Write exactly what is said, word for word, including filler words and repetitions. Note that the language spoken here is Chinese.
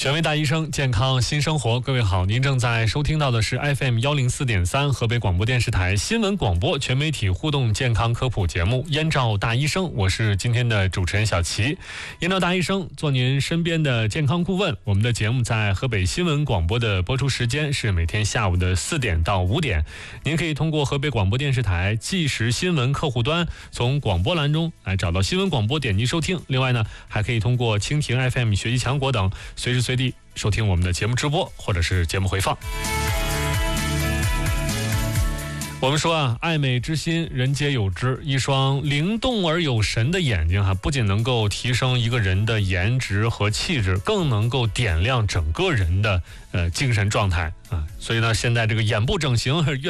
权威大医生，健康新生活。各位好，您正在收听到的是 F M 一零四点三 河北广播电视台新闻广播全媒体互动健康科普节目《燕赵大医生》，我是今天的主持人小齐。燕赵大医生做您身边的健康顾问。我们的节目在河北新闻广播的播出时间是每天下午的四点到五点。您可以通过河北广播电视台即时新闻客户端，从广播栏中来找到新闻广播，点击收听。另外呢，还可以通过蜻蜓 F M、学习强国等，随时随地收听我们的节目直播或者是节目回放。我们说啊，爱美之心，人皆有之。一双灵动而有神的眼睛哈，不仅能够提升一个人的颜值和气质，更能够点亮整个人的呃精神状态啊。所以呢，现在这个眼部整形越